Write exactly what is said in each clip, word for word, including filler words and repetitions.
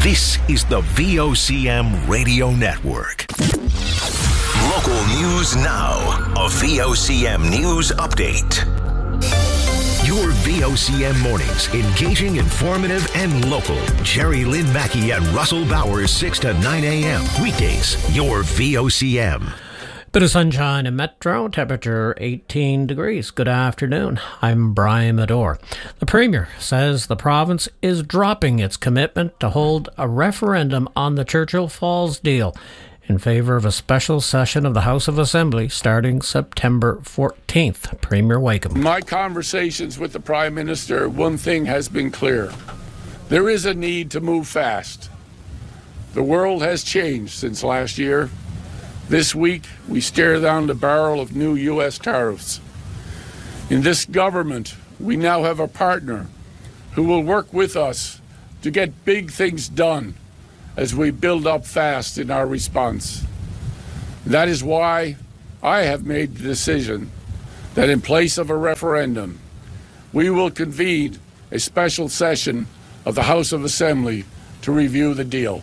This is the V O C M Radio Network. Local news now. A V O C M News Update. Your V O C M mornings, engaging, informative, and local. Jerry Lynn Mackey and Russell Bowers, six to nine a.m. Weekdays, your V O C M. Bit of sunshine in Metro, temperature eighteen degrees. Good afternoon. I'm Brian Medore. The Premier says the province is dropping its commitment to hold a referendum on the Churchill Falls deal in favour of a special session of the House of Assembly starting September fourteenth. Premier Wakeham. In my conversations with the Prime Minister, one thing has been clear. There is a need to move fast. The world has changed since last year. This week, we stare down the barrel of new U S tariffs. In this government, we now have a partner who will work with us to get big things done as we build up fast in our response. That is why I have made the decision that in place of a referendum, we will convene a special session of the House of Assembly to review the deal.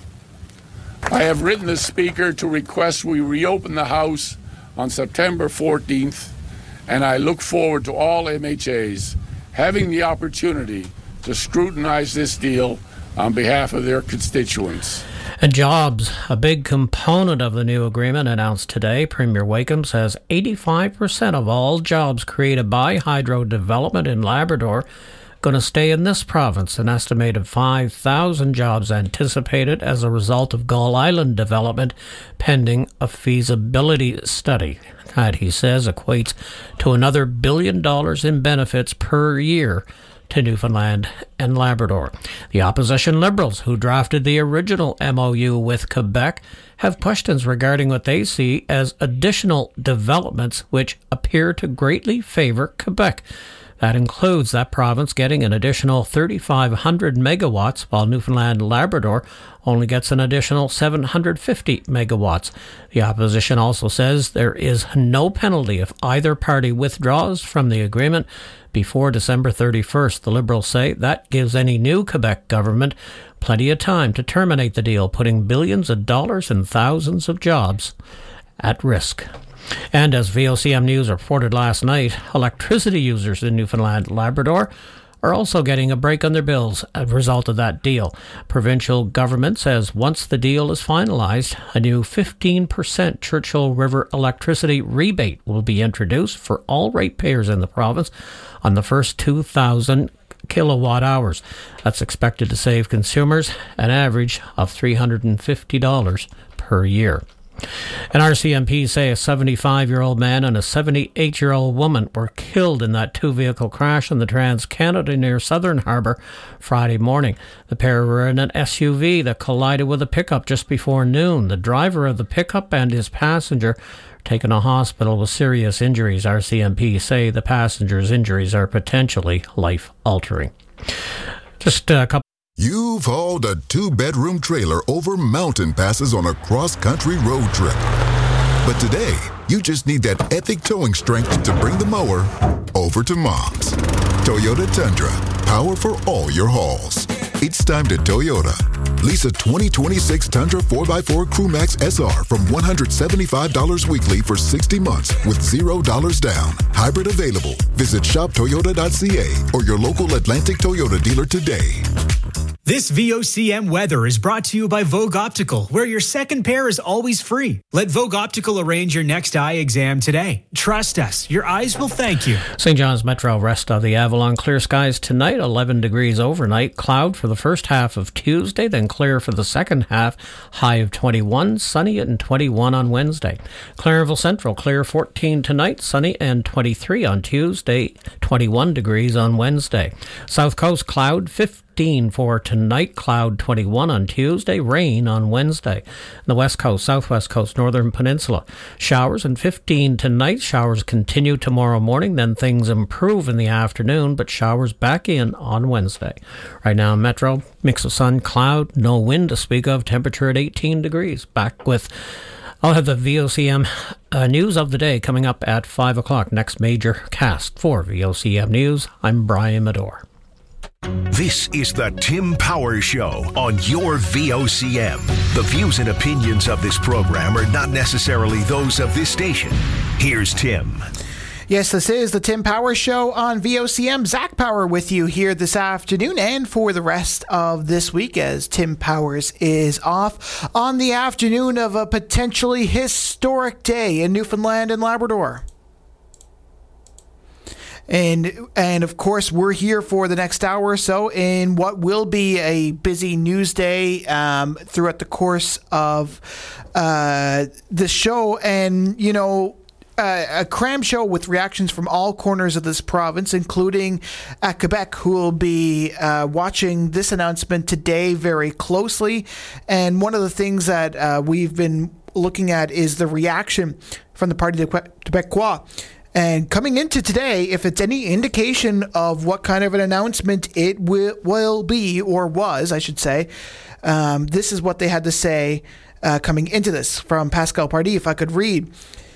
I have written the Speaker to request we reopen the House on September fourteenth, and I look forward to all M H As having the opportunity to scrutinize this deal on behalf of their constituents. And jobs, a big component of the new agreement announced today. Premier Wakeham says eighty-five percent of all jobs created by hydro development in Labrador going to stay in this province. An estimated five thousand jobs anticipated as a result of Gull Island development pending a feasibility study. That, he says, equates to another billion dollars in benefits per year to Newfoundland and Labrador. The opposition Liberals, who drafted the original M O U with Quebec, have questions regarding what they see as additional developments which appear to greatly favour Quebec. That includes that province getting an additional thirty-five hundred megawatts, while Newfoundland and Labrador only gets an additional seven hundred fifty megawatts. The opposition also says there is no penalty if either party withdraws from the agreement before December thirty-first. The Liberals say that gives any new Quebec government plenty of time to terminate the deal, putting billions of dollars and thousands of jobs at risk. And as V O C M News reported last night, electricity users in Newfoundland and Labrador are also getting a break on their bills as a result of that deal. Provincial government says once the deal is finalised, a new fifteen percent Churchill River electricity rebate will be introduced for all ratepayers in the province on the first two thousand kilowatt hours. That's expected to save consumers an average of three hundred fifty dollars per year. And R C M P say a seventy-five-year-old man and a seventy-eight-year-old woman were killed in that two-vehicle crash on the Trans-Canada near Southern Harbour Friday morning. The pair were in an S U V that collided with a pickup just before noon. The driver of the pickup and his passenger taken to hospital with serious injuries. R C M P say the passenger's injuries are potentially life-altering. Just a couple. You've hauled a two-bedroom trailer over mountain passes on a cross-country road trip. But today, you just need that epic towing strength to bring the mower over to Mom's. Toyota Tundra, power for all your hauls. It's time to Toyota. Lease a twenty twenty-six Tundra four by four Crewmax S R from one hundred seventy-five dollars weekly for sixty months with zero dollars down. Hybrid available. Visit shop toyota dot c a or your local Atlantic Toyota dealer today. This V O C M weather is brought to you by Vogue Optical, where your second pair is always free. Let Vogue Optical arrange your next eye exam today. Trust us, your eyes will thank you. Saint John's Metro, rest of the Avalon. Clear skies tonight, eleven degrees overnight. Cloud for the first half of Tuesday, then clear for the second half. High of twenty-one, sunny and twenty-one on Wednesday. Clarenville Central, clear fourteen tonight, sunny and twenty-three on Tuesday, twenty-one degrees on Wednesday. South Coast, cloud fifteen for tonight, cloud twenty-one on Tuesday, rain on Wednesday. The West Coast, Southwest Coast, Northern Peninsula, showers and fifteen tonight. Showers continue tomorrow morning, then things improve in the afternoon, but showers back in on Wednesday. Right now, Metro, mix of sun, cloud, no wind to speak of, temperature at eighteen degrees. Back with, I'll have the V O C M uh, news of the day coming up at five o'clock. Next major cast for V O C M News. I'm Brian Medore. This is the Tim Power Show on your V O C M. The views and opinions of this program are not necessarily those of this station. Here's Tim. Yes, this is the Tim Power Show on V O C M. Zach Power with you here this afternoon and for the rest of this week as Tim Powers is off on the afternoon of a potentially historic day in Newfoundland and Labrador. And, and of course, we're here for the next hour or so in what will be a busy news day um, throughout the course of uh, the show. And, you know, Uh, a cram show with reactions from all corners of this province, including at Quebec, who will be uh, watching this announcement today very closely. And one of the things that uh, we've been looking at is the reaction from the Parti Québécois. And coming into today, if it's any indication of what kind of an announcement it will, will be, or was, I should say, um, this is what they had to say uh, coming into this from Pascal Pardee, if I could read.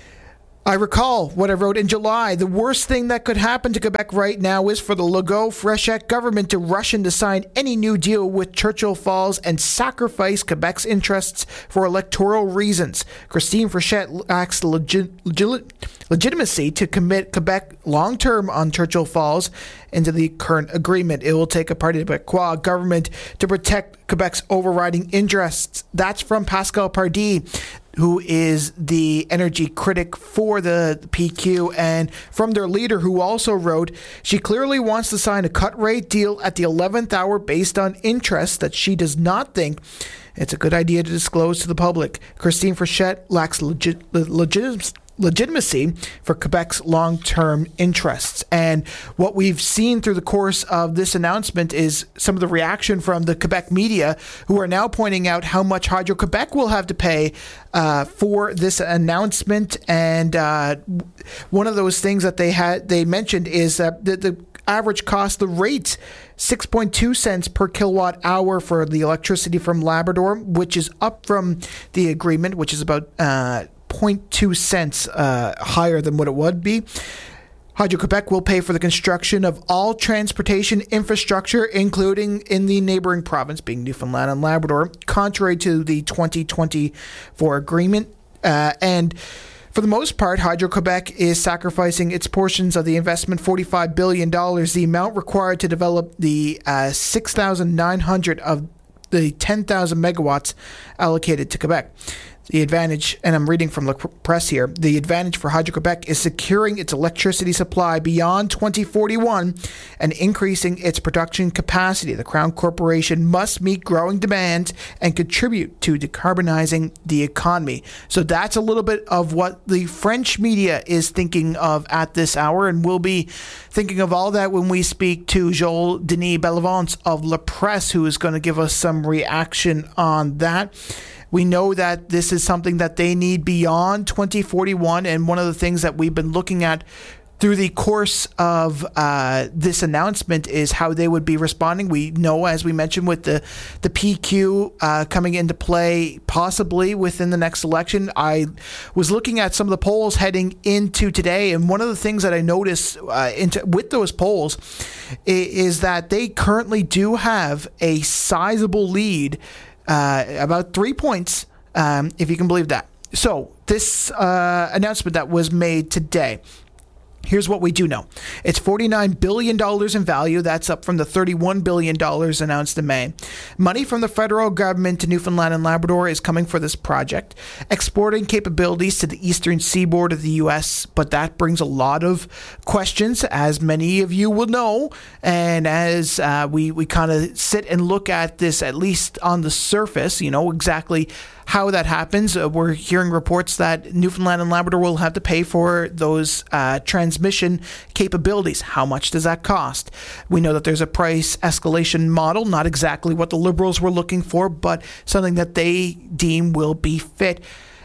I recall what I wrote in July. The worst thing that could happen to Quebec right now is for the Legault-Fréchette government to rush in to sign any new deal with Churchill Falls and sacrifice Quebec's interests for electoral reasons. Christine Fréchette lacks legi- legi- legitimacy to commit Quebec long-term on Churchill Falls into the current agreement. It will take a Parti Québécois government to protect Quebec's overriding interests. That's from Pascal Pardee, who is the energy critic for the P Q, and from their leader, who also wrote, she clearly wants to sign a cut-rate deal at the eleventh hour based on interests that she does not think it's a good idea to disclose to the public. Christine Fréchette lacks legit, legit, legitimacy for Quebec's long-term interests. And what we've seen through the course of this announcement is some of the reaction from the Quebec media, who are now pointing out how much Hydro-Quebec will have to pay uh, for this announcement. And uh, one of those things that they had they mentioned is that the, the average cost, the rate, six point two cents per kilowatt hour for the electricity from Labrador, which is up from the agreement, which is about uh, zero point two cents uh, higher than what it would be. Hydro-Quebec will pay for the construction of all transportation infrastructure, including in the neighboring province, being Newfoundland and Labrador, contrary to the twenty twenty-four agreement. Uh, and for the most part, Hydro-Quebec is sacrificing its portions of the investment, forty-five billion dollars, the amount required to develop the uh, six thousand nine hundred of the ten thousand megawatts allocated to Quebec. The advantage, and I'm reading from the press here, the advantage for Hydro-Quebec is securing its electricity supply beyond twenty forty-one and increasing its production capacity. The Crown Corporation must meet growing demand and contribute to decarbonizing the economy. So that's a little bit of what the French media is thinking of at this hour, and we'll be thinking of all that when we speak to Joel Denis Bellevance of La Presse, who is going to give us some reaction on that. We know that this is something that they need beyond twenty forty-one, and one of the things that we've been looking at through the course of uh, this announcement is how they would be responding. We know, as we mentioned, with the, the P Q uh, coming into play possibly within the next election. I was looking at some of the polls heading into today, and one of the things that I noticed uh, into, with those polls is, is that they currently do have a sizable lead, Uh, about three points, um, if you can believe that. So this uh, announcement that was made today, here's what we do know. It's forty-nine billion dollars in value. That's up from the thirty-one billion dollars announced in May. Money from the federal government to Newfoundland and Labrador is coming for this project. Exporting capabilities to the eastern seaboard of the U S, but that brings a lot of questions, as many of you will know. And as uh, we, we kind of sit and look at this, at least on the surface, you know, exactly how that happens. Uh, we're hearing reports that Newfoundland and Labrador will have to pay for those uh, transmission capabilities. How much does that cost? We know that there's a price escalation model, not exactly what the Liberals were looking for, but something that they deem will be fit.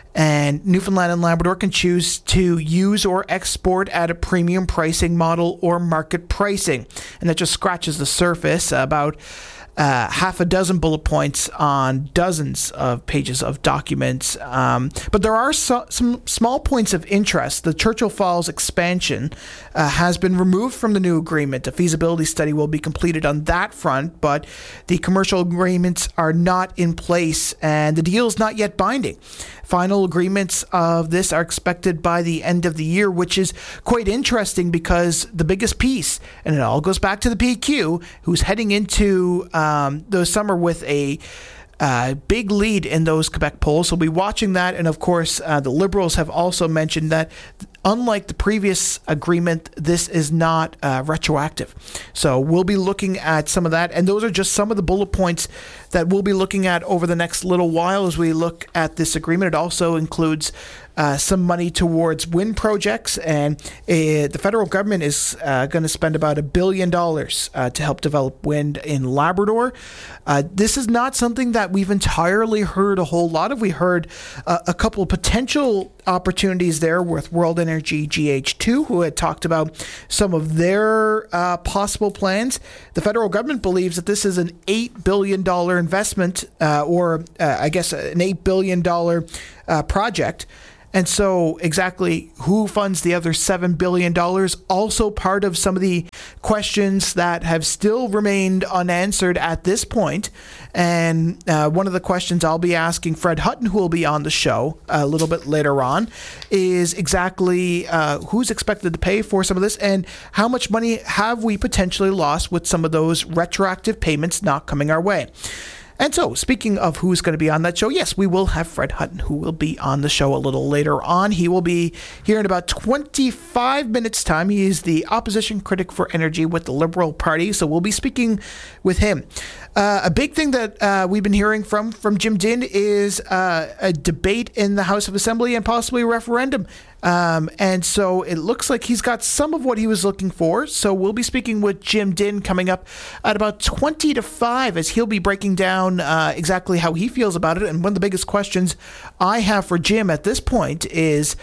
And Newfoundland and Labrador can choose to use or export at a premium pricing model or market pricing. And that just scratches the surface about uh, half a dozen bullet points on dozens of pages of documents. Um, but there are so, some small points of interest. The Churchill Falls expansion uh, has been removed from the new agreement. A feasibility study will be completed on that front, but the commercial agreements are not in place, and the deal is not yet binding. Final agreements of this are expected by the end of the year, which is quite interesting because the biggest piece, and it all goes back to the P Q, who's heading into um, the summer with a uh, big lead in those Quebec polls. So we'll be watching that. And of course, uh, the Liberals have also mentioned that unlike the previous agreement, this is not uh, retroactive. So we'll be looking at some of that. And those are just some of the bullet points that we'll be looking at over the next little while as we look at this agreement. It also includes uh, some money towards wind projects. And uh, the federal government is uh, going to spend about a billion dollars uh, to help develop wind in Labrador. Uh, this is not something that we've entirely heard a whole lot of. We heard uh, a couple of potential opportunities there with World Energy G H two, who had talked about some of their uh, possible plans. The federal government believes that this is an eight billion dollars investment, uh, or uh, I guess an eight billion dollars uh, project. And so exactly who funds the other seven billion dollars, also part of some of the questions that have still remained unanswered at this point. And uh, one of the questions I'll be asking Fred Hutton, who will be on the show a little bit later on, is exactly uh, who's expected to pay for some of this and how much money have we potentially lost with some of those retroactive payments not coming our way. And so, speaking of who's going to be on that show, yes, we will have Fred Hutton, who will be on the show a little later on. He will be here in about twenty-five minutes' time. He is the opposition critic for energy with the Liberal Party, so we'll be speaking with him. Uh, a big thing that uh, we've been hearing from, from Jim Dinn is uh, a debate in the House of Assembly and possibly a referendum. Um, and so it looks like he's got some of what he was looking for. So we'll be speaking with Jim Dinn coming up at about twenty to five as he'll be breaking down uh, exactly how he feels about it. And one of the biggest questions I have for Jim at this point is,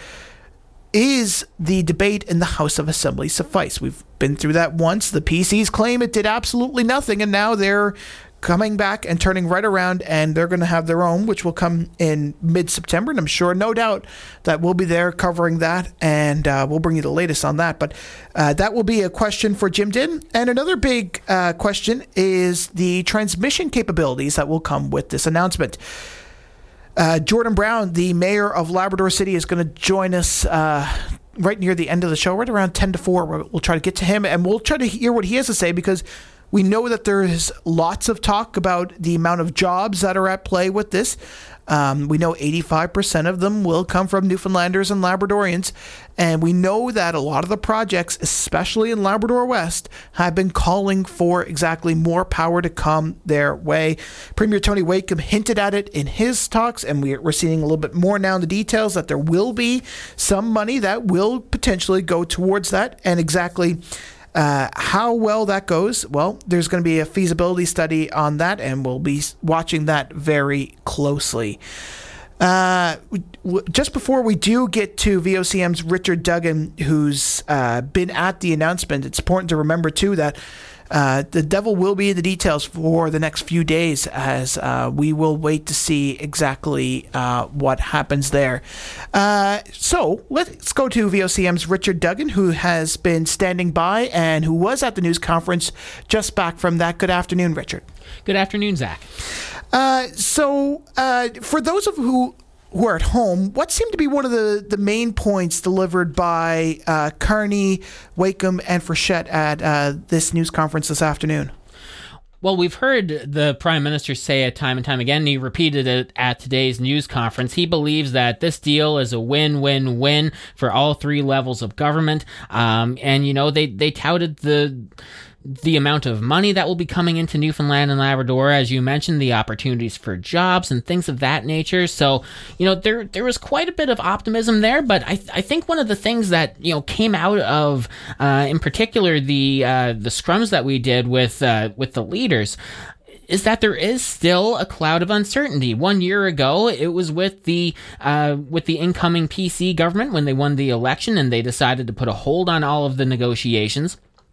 is the debate in the House of Assembly suffice? We've been through that once. The P Cs claim it did absolutely nothing, and now they're coming back and turning right around, and they're going to have their own, which will come in mid-September, and I'm sure, no doubt, that we'll be there covering that, and uh, we'll bring you the latest on that. But uh, that will be a question for Jim Dinn. And another big uh, question is the transmission capabilities that will come with this announcement. Uh, Jordan Brown, the mayor of Labrador City, is going to join us uh, right near the end of the show, right around ten to four. We'll try to get to him, and we'll try to hear what he has to say, because we know that there's lots of talk about the amount of jobs that are at play with this. Um, we know eighty-five percent of them will come from Newfoundlanders and Labradorians. And we know that a lot of the projects, especially in Labrador West, have been calling for exactly more power to come their way. Premier Tony Wakeham hinted at it in his talks, and we're seeing a little bit more now in the details that there will be some money that will potentially go towards that. And exactly Uh, how well that goes, well, there's going to be a feasibility study on that, and we'll be watching that very closely. Uh, w- just before we do get to V O C M's Richard Duggan, who's uh, been at the announcement, it's important to remember, too, that Uh, the devil will be in the details for the next few days, as uh, we will wait to see exactly uh, what happens there. Uh, so let's go to V O C M's Richard Duggan, who has been standing by and who was at the news conference just back from that. Good afternoon, Richard. Good afternoon, Zach. Uh, so uh, for those of who who are at home, what seemed to be one of the, the main points delivered by uh, Carney, Wakeham, and Frechette at uh, this news conference this afternoon? Well, we've heard the Prime Minister say it time and time again, and he repeated it at today's news conference. He believes that this deal is a win-win-win for all three levels of government. Um, and, you know, they, they touted the... the amount of money that will be coming into Newfoundland and Labrador, as you mentioned, the opportunities for jobs and things of that nature. So, you know, there there was quite a bit of optimism there, but I I think one of the things that, you know, came out of, uh, in particular, the uh, the scrums that we did with uh, with the leaders, is that there is still a cloud of uncertainty. One year ago, it was with the uh, with the incoming P C government when they won the election, and they decided to put a hold on all of the negotiations.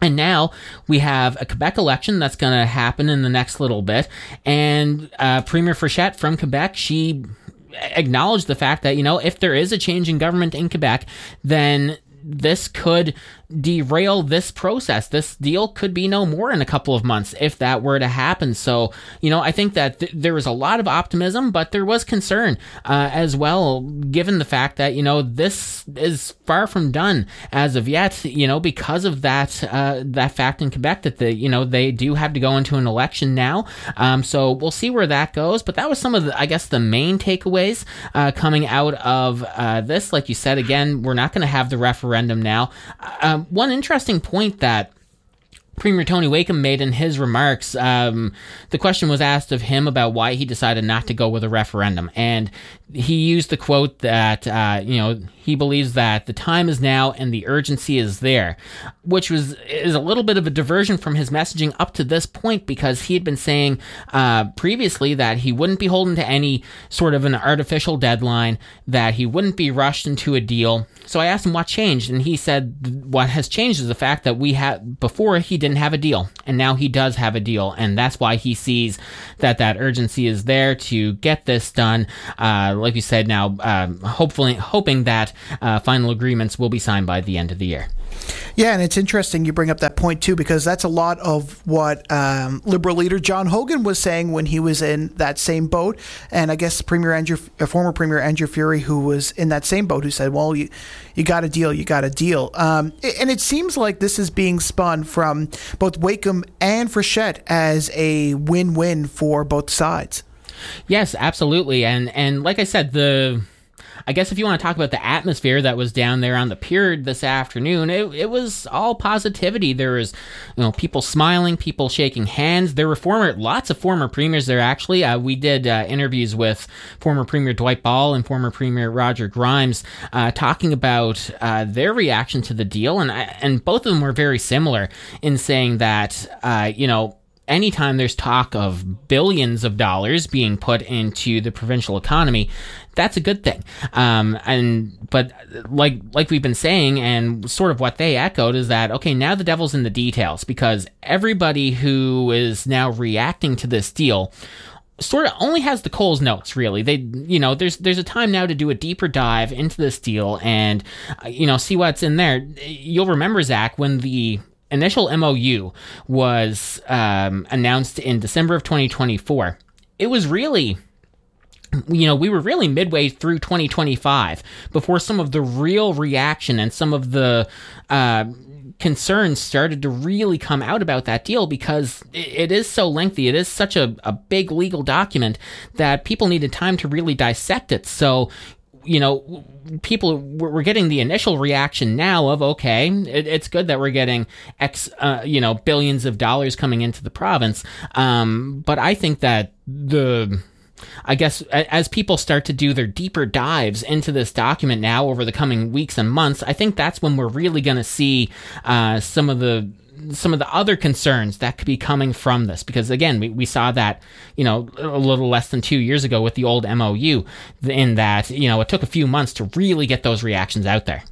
And now we have a Quebec election that's going to happen in the next little bit. And uh, Premier Fréchette from Quebec, she acknowledged the fact that, you know, if there is a change in government in Quebec, then this could derail this process. This deal could be no more in a couple of months if that were to happen. So, you know, I think that th- there was a lot of optimism, but there was concern uh, as well, given the fact that, you know, this is far from done as of yet, you know, because of that uh, that fact in Quebec that, the, you know, they do have to go into an election now. Um, so we'll see where that goes. But that was some of the, I guess, the main takeaways uh, coming out of uh, this. Like you said, again, we're not going to have the referendum now. Um, one interesting point that Premier Tony Wakeham made in his remarks, um, the question was asked of him about why he decided not to go with a referendum. And he used the quote that, uh, you know, he believes that the time is now and the urgency is there, which was is a little bit of a diversion from his messaging up to this point, because he had been saying uh, previously that he wouldn't be holding to any sort of an artificial deadline, that he wouldn't be rushed into a deal. So I asked him what changed, and he said what has changed is the fact that we had before he didn't have a deal, and now he does have a deal, and that's why he sees that that urgency is there to get this done. Uh, like you said, now um, hopefully hoping that uh, final agreements will be signed by the end of the year. Yeah, and it's interesting you bring up that point too, because that's a lot of what um, Liberal leader John Hogan was saying when he was in that same boat, and I guess Premier Andrew, uh, former Premier Andrew Furey, who was in that same boat, who said, "Well, you you got a deal, you got a deal," um, and it seems like this is being spun from both Wakeham and Fréchette as a win-win for both sides. Yes, absolutely, and and like I said, the. I guess if you want to talk about the atmosphere that was down there on the pier this afternoon, it, it was all positivity. There was, you know, people smiling, people shaking hands. There were former, lots of former premiers there, actually. Uh, we did uh, interviews with former Premier Dwight Ball and former Premier Roger Grimes uh, talking about uh, their reaction to the deal, and and both of them were very similar in saying that, uh, you know, anytime there's talk of billions of dollars being put into the provincial economy, that's a good thing. Um, and but like like we've been saying, and sort of what they echoed is that, okay, now the devil's in the details, because everybody who is now reacting to this deal sort of only has the Coles notes, really. They, you know, there's there's a time now to do a deeper dive into this deal and, uh, you know, see what's in there. You'll remember, Zach, when the initial M O U was um, announced in December of twenty twenty-four, it was really, you know, we were really midway through twenty twenty-five before some of the real reaction and some of the uh, concerns started to really come out about that deal, because it is so lengthy. It is such a, a big legal document that people needed time to really dissect it. So, you know, people, we're getting the initial reaction now of, okay, it, it's good that we're getting X, uh, you know, billions of dollars coming into the province. Um, but I think that the, I guess, as people start to do their deeper dives into this document now over the coming weeks and months, I think that's when we're really going to see uh, some of the some of the other concerns that could be coming from this. Because again, we, we saw that, you know, a little less than two years ago with the old M O U, in that, you know, it took a few months to really get those reactions out there.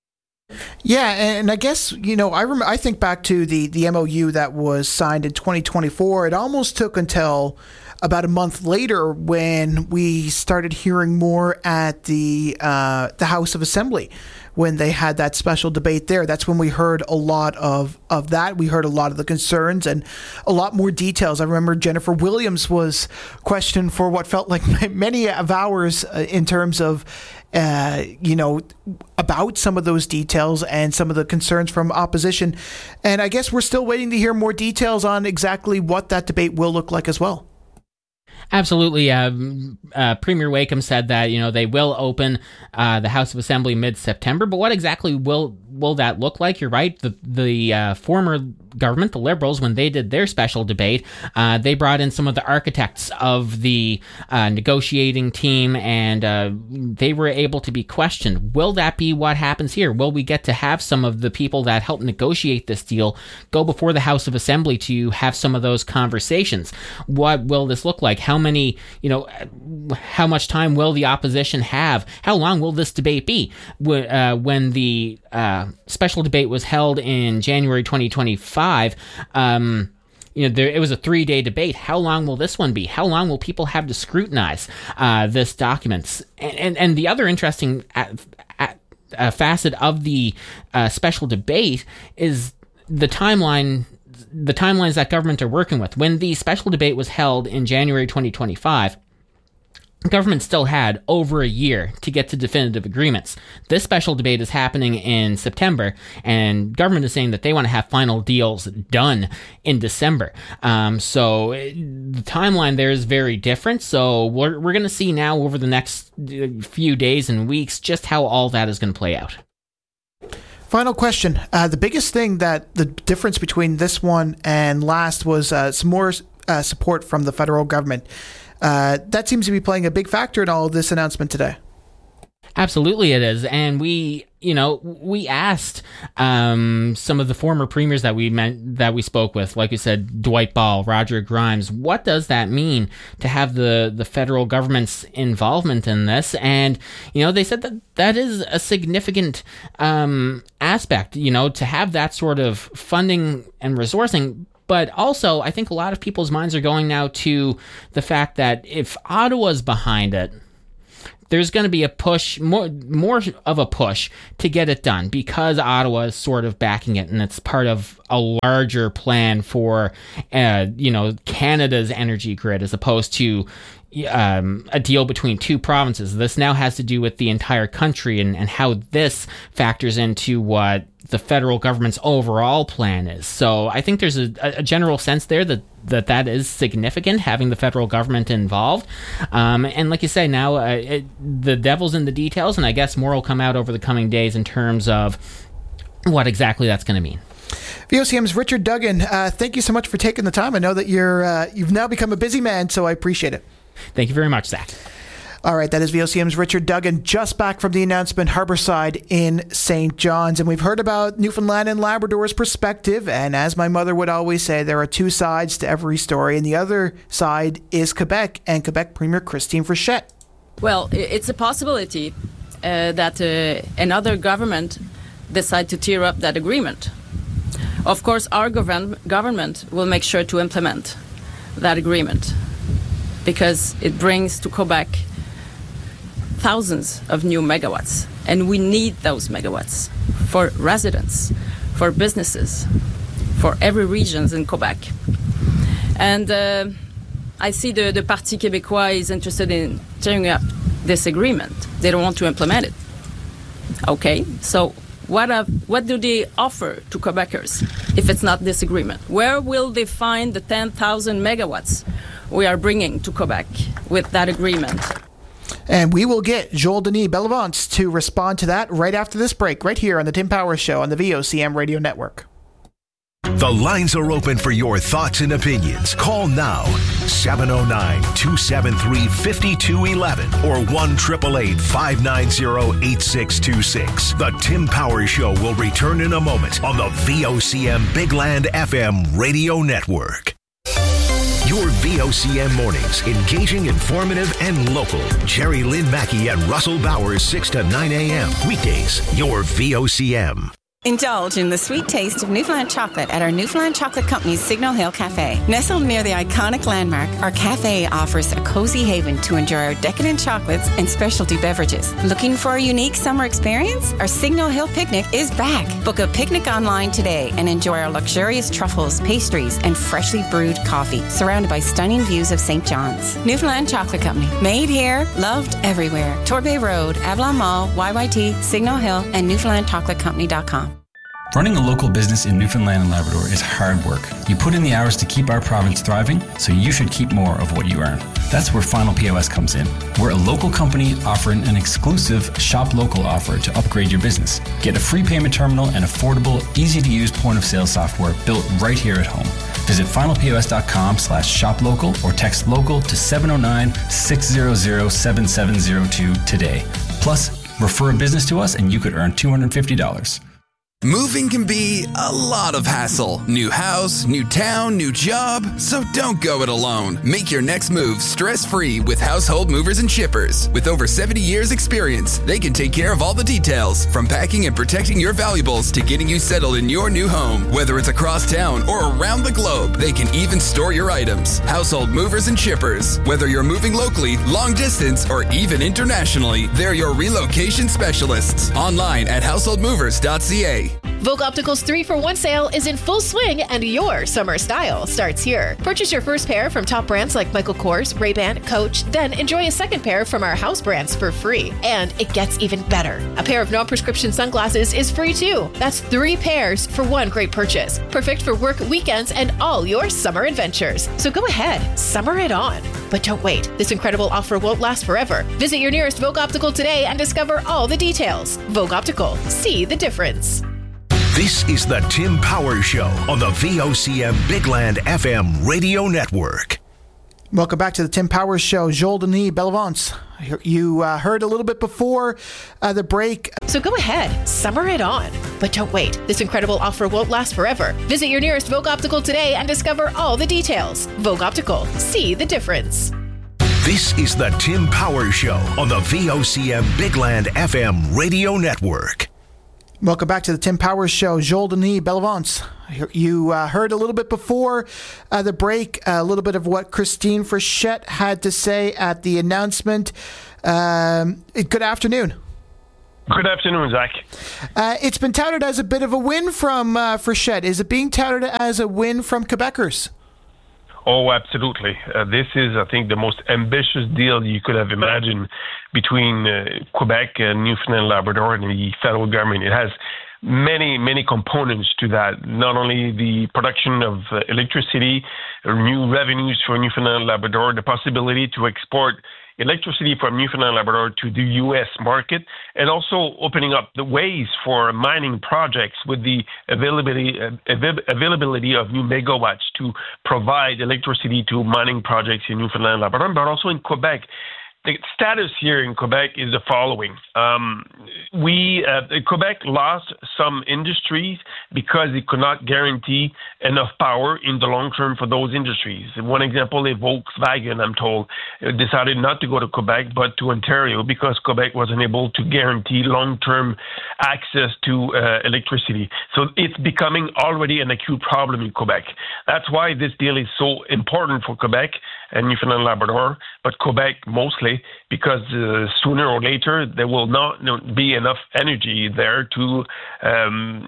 Yeah, and I guess, you know, I rem- I think back to the, the M O U that was signed in twenty twenty-four. It almost took until about a month later when we started hearing more at the uh, the House of Assembly, when they had that special debate there. That's when we heard a lot of, of that. We heard a lot of the concerns and a lot more details. I remember Jennifer Williams was questioned for what felt like many of hours uh, in terms of, uh, you know, about some of those details and some of the concerns from opposition. And I guess we're still waiting to hear more details on exactly what that debate will look like as well. Absolutely. Uh, uh, Premier Wakeham said that, you know, they will open uh, the House of Assembly mid-September, but what exactly will will that look like? You're right. The the uh, former government, the Liberals, when they did their special debate, uh, they brought in some of the architects of the uh, negotiating team, and uh, they were able to be questioned. Will that be what happens here? Will we get to have some of the people that helped negotiate this deal go before the House of Assembly to have some of those conversations? What will this look like? How How many, you know, how much time will the opposition have? How long will this debate be? Uh, when the uh, special debate was held in January twenty twenty-five, um, you know, there, it was a three-day debate. How long will this one be? How long will people have to scrutinize uh, this document? And, and, and the other interesting at, at, uh, facet of the uh, special debate is the timeline, the timelines that government are working with. When the special debate was held in January twenty twenty-five, government still had over a year to get to definitive agreements. This special debate is happening in September, and government is saying that they want to have final deals done in December. Um, so it, the timeline there is very different. So we're, we're going to see now over the next few days and weeks just how all that is going to play out. Final question. Uh, the biggest thing that the difference between this one and last was uh, some more uh, support from the federal government. Uh, that seems to be playing a big factor in all of this announcement today. Absolutely it is. And we, you know, we asked um, some of the former premiers that we meant, that we spoke with, like we said, Dwight Ball, Roger Grimes, what does that mean to have the, the federal government's involvement in this? And, you know, they said that that is a significant um, aspect, you know, to have that sort of funding and resourcing. But also, I think a lot of people's minds are going now to the fact that if Ottawa's behind it, there's going to be a push, more more of a push to get it done because Ottawa is sort of backing it, and it's part of a larger plan for, uh, you know, Canada's energy grid as opposed to um, a deal between two provinces. This now has to do with the entire country and, and how this factors into what the federal government's overall plan is. So I think there's a, a general sense there that that, that is significant, having the federal government involved. Um, and like you say, now uh, it, the devil's in the details, and I guess more will come out over the coming days in terms of what exactly that's going to mean. V O C M's Richard Duggan, uh, thank you so much for taking the time. I know that you're uh, you've now become a busy man, so I appreciate it. Thank you very much, Zach. All right, that is V O C M's Richard Duggan, just back from the announcement, Harborside in Saint John's. And we've heard about Newfoundland and Labrador's perspective. And as my mother would always say, there are two sides to every story. And the other side is Quebec and Quebec Premier Christine Frechette. Well, it's a possibility uh, that uh, another government decide to tear up that agreement. Of course, our govern- government will make sure to implement that agreement because it brings to Quebec thousands of new megawatts, and we need those megawatts for residents, for businesses, for every region in Quebec. And uh, I see the, the Parti Québécois is interested in tearing up this agreement. They don't want to implement it. Okay, so what have, what do they offer to Quebecers if it's not this agreement? Where will they find the ten thousand megawatts we are bringing to Quebec with that agreement? And we will get Joel Denis Bellevance to respond to that right after this break, right here on the Tim Powers Show on the V O C M Radio Network. The lines are open for your thoughts and opinions. Call now, seven oh nine, two seven three, five two one one or one eight eight eight, five nine zero, eight six two six. The Tim Powers Show will return in a moment on the V O C M Big Land F M Radio Network. Your V O C M mornings, engaging, informative, and local. Jerry Lynn Mackey and Russell Bowers, six to nine a.m. Weekdays, your V O C M. Indulge in the sweet taste of Newfoundland chocolate at our Newfoundland Chocolate Company's Signal Hill Cafe. Nestled near the iconic landmark, our cafe offers a cozy haven to enjoy our decadent chocolates and specialty beverages. Looking for a unique summer experience? Our Signal Hill Picnic is back. Book a picnic online today and enjoy our luxurious truffles, pastries, and freshly brewed coffee, surrounded by stunning views of Saint John's. Newfoundland Chocolate Company. Made here, loved everywhere. Torbay Road, Avalon Mall, Y Y T, Signal Hill, and Newfoundland Chocolate Company dot com. Running a local business in Newfoundland and Labrador is hard work. You put in the hours to keep our province thriving, so you should keep more of what you earn. That's where Final P O S comes in. We're a local company offering an exclusive Shop Local offer to upgrade your business. Get a free payment terminal and affordable, easy-to-use point-of-sale software built right here at home. Visit final P O S dot com slash shop local or text local to seven oh nine, six hundred, seven seven oh two today. Plus, refer a business to us and you could earn two hundred fifty dollars. Moving can be a lot of hassle. New house, new town, new job. So don't go it alone. Make your next move stress-free with Household Movers and Shippers. With over seventy years experience, they can take care of all the details, from packing and protecting your valuables to getting you settled in your new home. Whether it's across town or around the globe, they can even store your items. Household Movers and Shippers. Whether you're moving locally, long distance, or even internationally, they're your relocation specialists. Online at household movers dot c a. Vogue Optical's three for one sale is in full swing, and your summer style starts here. Purchase your first pair from top brands like Michael Kors, Ray-Ban, Coach, then enjoy a second pair from our house brands for free. And it gets even better. A pair of non-prescription sunglasses is free too. That's three pairs for one great purchase. Perfect for work, weekends, and all your summer adventures. So go ahead, summer it on. But don't wait. This incredible offer won't last forever. Visit your nearest Vogue Optical today and discover all the details. Vogue Optical. See the difference. This is the Tim Powers Show on the V O C M Big Land F M radio network. Welcome back to the Tim Powers Show. Joel Denis, Bellavance. You uh, heard a little bit before uh, the break. So go ahead, summer it on. But don't wait. This incredible offer won't last forever. Visit your nearest Vogue Optical today and discover all the details. Vogue Optical. See the difference. This is the Tim Powers Show on the V O C M Big Land F M radio network. Welcome back to the Tim Powers Show. Joel Denis, Bellavance. You uh, heard a little bit before uh, the break, a little bit of what Christine Frechette had to say at the announcement. Um, good afternoon. Good afternoon, Zach. Uh, it's been touted as a bit of a win from uh, Frechette. Is it being touted as a win from Quebecers? Oh, absolutely. Uh, this is, I think, the most ambitious deal you could have imagined between uh, Quebec and Newfoundland and Labrador and the federal government. It has many, many components to that. Not only the production of uh, electricity, new revenues for Newfoundland and Labrador, the possibility to export electricity from Newfoundland and Labrador to the U S market, and also opening up the ways for mining projects with the availability uh, av- availability of new megawatts to provide electricity to mining projects in Newfoundland and Labrador, but also in Quebec. The status here in Quebec is the following. Um, we, uh, Quebec lost some industries because it could not guarantee enough power in the long term for those industries. One example is Volkswagen, I'm told, decided not to go to Quebec but to Ontario because Quebec wasn't able to guarantee long-term access to uh, electricity. So it's becoming already an acute problem in Quebec. That's why this deal is so important for Quebec and Newfoundland and Labrador, but Quebec mostly, because uh, sooner or later there will not you know, be enough energy there to um,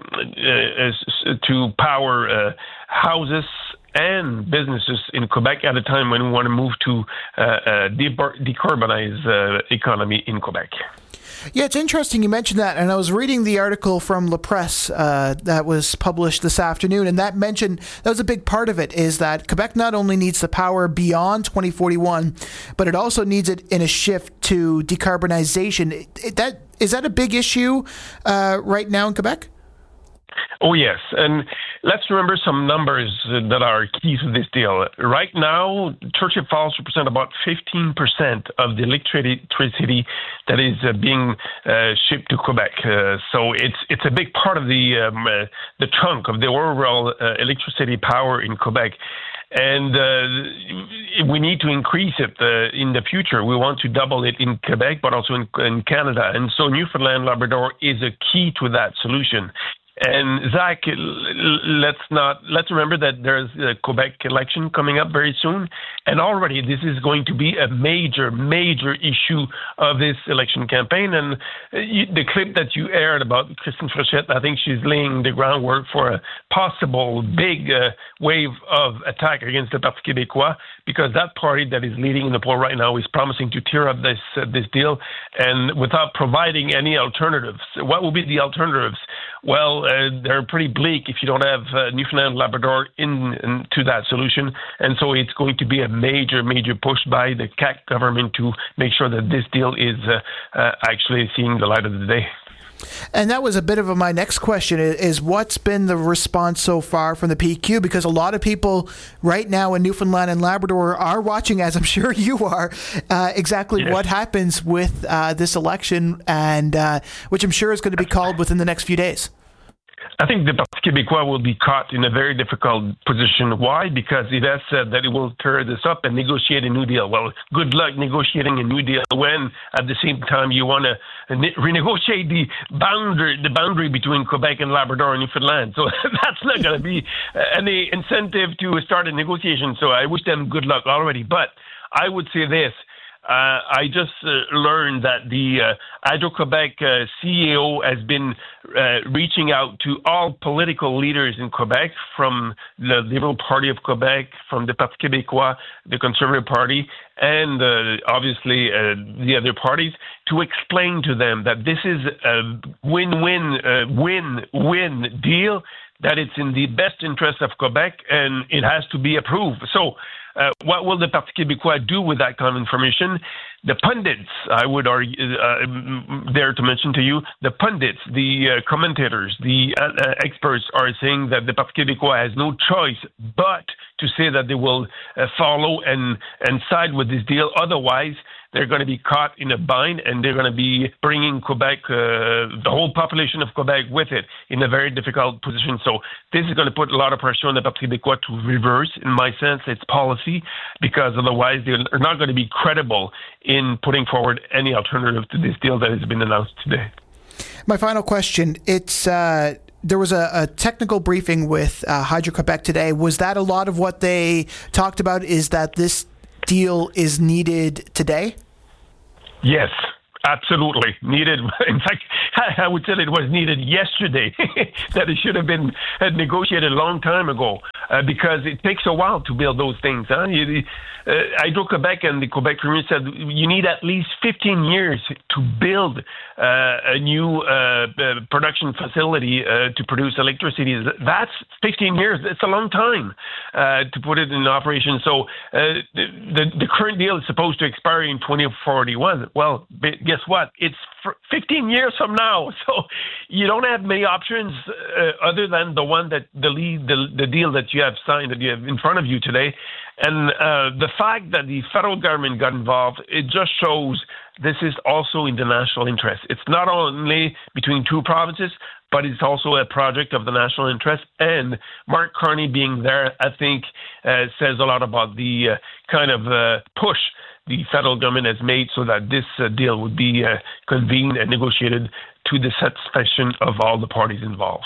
uh, to power uh, houses and businesses in Quebec at a time when we want to move to uh, a de- decarbonize uh, economy in Quebec. Yeah, it's interesting you mentioned that, and I was reading the article from La Presse uh, that was published this afternoon, and that mentioned, that was a big part of it, is that Quebec not only needs the power beyond twenty forty-one, but it also needs it in a shift to decarbonization. It, it, that, is that a big issue uh, right now in Quebec? Oh, yes. And let's remember some numbers that are key to this deal. Right now, Churchill Falls represent about fifteen percent of the electricity that is uh, being uh, shipped to Quebec. Uh, so it's it's a big part of the um, uh, the chunk of the overall uh, electricity power in Quebec. And uh, we need to increase it uh, in the future. We want to double it in Quebec, but also in, in Canada. And so Newfoundland Labrador is a key to that solution. And Zach, let's not let's remember that there's a Quebec election coming up very soon, and already this is going to be a major, major issue of this election campaign. And you, the clip that you aired about Christine Frechette, I think she's laying the groundwork for a possible big uh, wave of attack against the Parti Québécois, because that party that is leading in the poll right now is promising to tear up this uh, this deal, and without providing any alternatives. What will be the alternatives? Well, uh, they're pretty bleak if you don't have uh, Newfoundland and Labrador in, in to that solution. And so it's going to be a major, major push by the C A Q government to make sure that this deal is uh, uh, actually seeing the light of the day. And that was a bit of a, my next question is, is what's been the response so far from the P Q? Because a lot of people right now in Newfoundland and Labrador are watching, as I'm sure you are, uh, exactly yes. what happens with uh, this election, and uh, which I'm sure is going to be called within the next few days. I think the Parti Québécois will be caught in a very difficult position. Why? Because it has said that it will tear this up and negotiate a new deal. Well, good luck negotiating a new deal when, at the same time, you want to renegotiate the boundary, the boundary between Quebec and Labrador and Newfoundland. So that's not going to be any incentive to start a negotiation. So I wish them good luck already. But I would say this. Uh, I just uh, learned that the uh, Hydro-Quebec uh, C E O has been uh, reaching out to all political leaders in Quebec, from the Liberal Party of Quebec, from the Parti Québécois, the Conservative Party, and uh, obviously uh, the other parties, to explain to them that this is a win-win, uh, win-win deal, that it's in the best interest of Quebec, and it has to be approved. So Uh, what will the Parti Québécois do with that kind of information? The pundits, I would argue, uh, dare to mention to you, the pundits, the uh, commentators, the uh, uh, experts are saying that the Parti Québécois has no choice but to say that they will uh, follow and, and side with this deal. Otherwise, they're going to be caught in a bind, and they're going to be bringing Quebec, uh, the whole population of Quebec with it, in a very difficult position. So this is going to put a lot of pressure on the Parti Québécois to reverse, in my sense, its policy, because otherwise they're not going to be credible in putting forward any alternative to this deal that has been announced today. My final question, it's... Uh There was a, a technical briefing with uh, Hydro-Quebec today. Was that a lot of what they talked about, is that this deal is needed today? Yes, absolutely. Needed. In fact, I would say it was needed yesterday, that it should have been uh, negotiated a long time ago, uh, because it takes a while to build those things. Huh? You, uh, Hydro-Quebec and the Quebec Premier said you need at least fifteen years to build uh, a new uh, uh, production facility uh, to produce electricity. That's fifteen years. It's a long time uh, to put it in operation. So uh, the, the current deal is supposed to expire in twenty forty-one. Well, guess what? It's fifteen years from now. So you don't have many options uh, other than the one that the lead, the, the deal that you have signed, that you have in front of you today. And uh, the fact that the federal government got involved, it just shows this is also in the national interest. It's not only between two provinces, but it's also a project of the national interest. And Mark Carney being there, I think, uh, says a lot about the uh, kind of uh, push the federal government has made so that this uh, deal would be uh, convened and negotiated to the satisfaction of all the parties involved.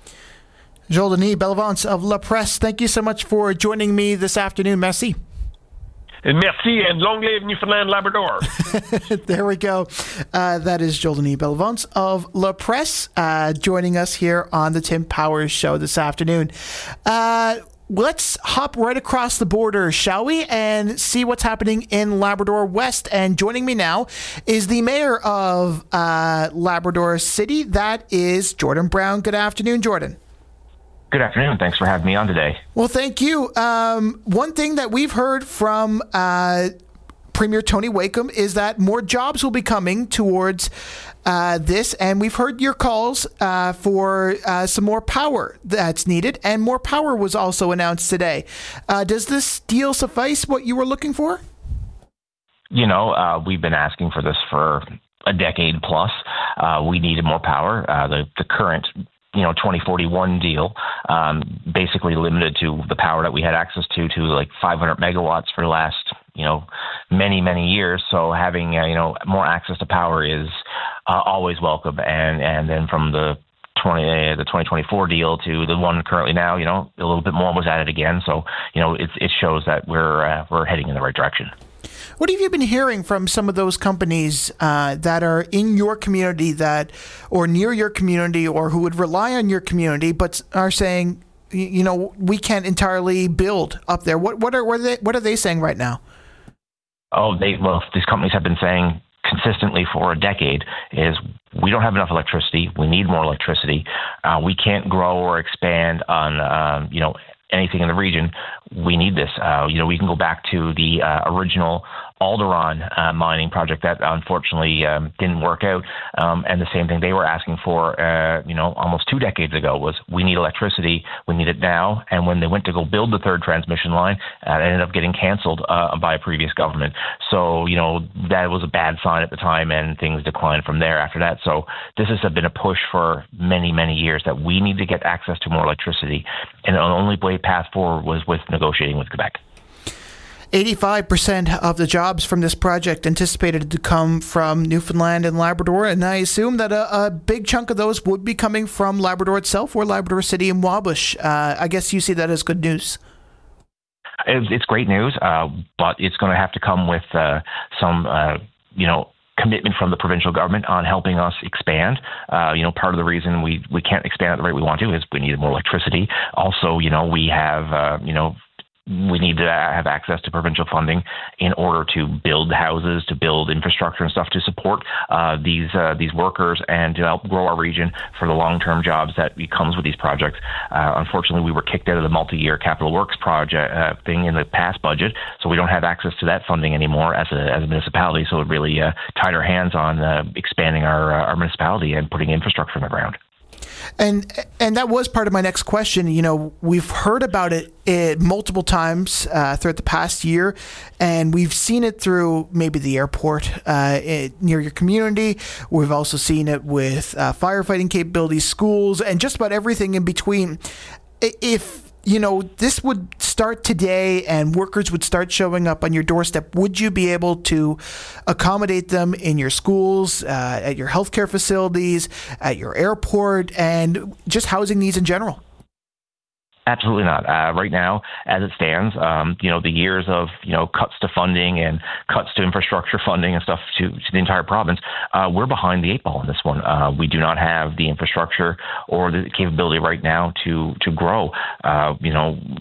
Joel Denis Bellavance of La Presse, thank you so much for joining me this afternoon. Merci. And merci, and long live Newfoundland Labrador. There we go. Uh, that is Joel Denis Bellavance of La Presse uh, joining us here on the Tim Powers Show this afternoon. Uh, let's hop right across the border, shall we, and see what's happening in Labrador West. And joining me now is the mayor of uh, Labrador City. That is Jordan Brown. Good afternoon, Jordan. Good afternoon. Thanks for having me on today. Well, thank you. Um, one thing that we've heard from uh, Premier Tony Wakeham is that more jobs will be coming towards uh, this, and we've heard your calls uh, for uh, some more power that's needed, and more power was also announced today. Uh, does this deal suffice what you were looking for? You know, uh, we've been asking for this for a decade plus. Uh, we needed more power. Uh, the, the current you know, twenty forty-one deal, um, basically limited to the power that we had access to, to like five hundred megawatts for the last, you know, many, many years. So having, uh, you know, more access to power is uh, always welcome. And, and then from the twenty, uh, the twenty twenty-four deal to the one currently now, you know, a little bit more was added again. So, you know, it, it shows that we're, uh, we're heading in the right direction. What have you been hearing from some of those companies uh, that are in your community that, or near your community, or who would rely on your community, but are saying, you know, we can't entirely build up there? What what are what are they, what are they saying right now? Oh, they well, these companies have been saying consistently for a decade is we don't have enough electricity. We need more electricity. Uh, we can't grow or expand on, um, you know, anything in the region. We need this. Uh, you know, we can go back to the uh, original Alderon uh, mining project that unfortunately um, didn't work out. Um, and the same thing they were asking for, uh, you know, almost two decades ago was we need electricity, we need it now. And when they went to go build the third transmission line, uh, it ended up getting canceled uh, by a previous government. So, you know, that was a bad sign at the time, and things declined from there after that. So this has been a push for many, many years that we need to get access to more electricity. And the only way path forward was with negotiating with Quebec. eighty-five percent of the jobs from this project anticipated to come from Newfoundland and Labrador, and I assume that a, a big chunk of those would be coming from Labrador itself or Labrador City and Wabush. Uh, I guess you see that as good news. It's great news, uh, but it's going to have to come with uh, some, uh, you know, commitment from the provincial government on helping us expand. Uh, you know, part of the reason we, we can't expand at the rate we want to is we need more electricity. Also, you know, we have, uh, you know, we need to have access to provincial funding in order to build houses, to build infrastructure and stuff to support uh, these uh, these workers and to help grow our region for the long-term jobs that comes with these projects. Uh, unfortunately, we were kicked out of the multi-year capital works project uh, thing in the past budget, so we don't have access to that funding anymore as a as a municipality. So it really uh, tied our hands on uh, expanding our uh, our municipality and putting infrastructure in the ground. And and that was part of my next question. You know, we've heard about it, it multiple times uh, throughout the past year, and we've seen it through maybe the airport uh, it, near your community. We've also seen it with uh, firefighting capabilities, schools, and just about everything in between. If you know, this would start today and workers would start showing up on your doorstep, would you be able to accommodate them in your schools, uh, at your healthcare facilities, at your airport, and just housing needs in general? Absolutely not. Uh, right now, as it stands, um, you know, the years of, you know, cuts to funding and cuts to infrastructure funding and stuff to, to the entire province, uh, we're behind the eight ball in this one. Uh, we do not have the infrastructure or the capability right now to to grow. Uh, you know,